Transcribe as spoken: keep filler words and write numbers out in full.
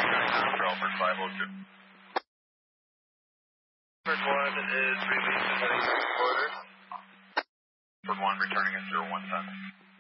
Crawford five oh two. Crawford one is released and heading to quarters. Crawford one returning at zero one ten.